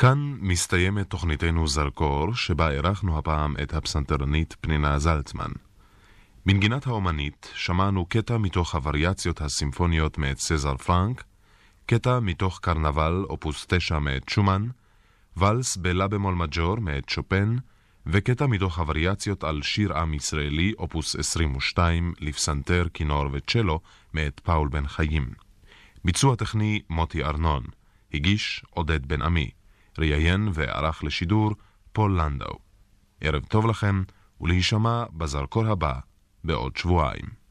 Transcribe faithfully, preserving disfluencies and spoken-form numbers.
כאן מסתיימת תוכניתנו זרקור, שבה ערכנו הפעם את הפסנתרנית פנינה זלצמן. בנגינת האומנית שמענו קטע מתוך הווריאציות הסימפוניות מאת סזר פרנק, קטע מתוך קרנבל אופוס תשע מאת שומן, ולס בלה במול מג'ור מאת שופן, וקטע מתוך הווריאציות על שיר עם ישראלי אופוס עשרים ושתיים לפסנתר, כינור וצ'לו מאת פאול בן חיים. ביצוע טכני מוטי ארנון, הגיש עודד בן עמי, ראיין וערך לשידור פול לנדאו. ערב טוב לכם ולהישמע בזרקור הבא בעוד שבועיים.